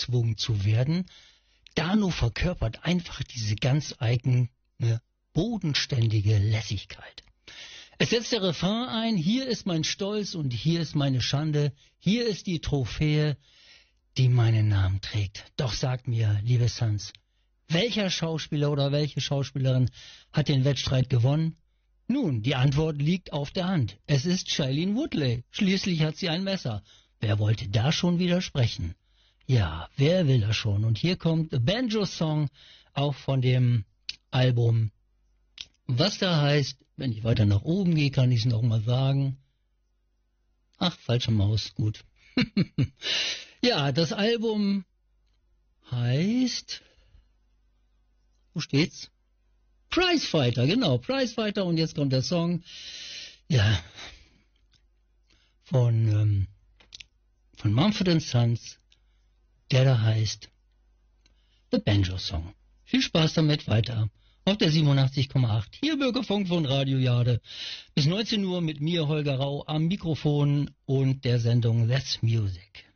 gezwungen zu werden. Dano verkörpert einfach diese ganz eigene, bodenständige Lässigkeit. Es setzt der Refrain ein, hier ist mein Stolz und hier ist meine Schande, hier ist die Trophäe, die meinen Namen trägt. Doch sagt mir, liebe Sons, welcher Schauspieler oder welche Schauspielerin hat den Wettstreit gewonnen? Nun, die Antwort liegt auf der Hand. Es ist Shailene Woodley. Schließlich hat sie ein Messer. Wer wollte da schon widersprechen? Ja, wer will das schon? Und hier kommt The Banjo Song, auch von dem Album. Was da heißt, wenn ich weiter nach oben gehe, kann ich es nochmal sagen. Ach, falsche Maus, gut. Ja, das Album heißt, wo steht's? Prizefighter, genau, Prizefighter. Und jetzt kommt der Song, ja, von Mumford & Sons, der da heißt The Banjo Song. Viel Spaß damit, weiter auf der 87,8. Hier Bürgerfunk von Radio Jade. Bis 19 Uhr mit mir, Holger Rau, am Mikrofon und der Sendung That's Music.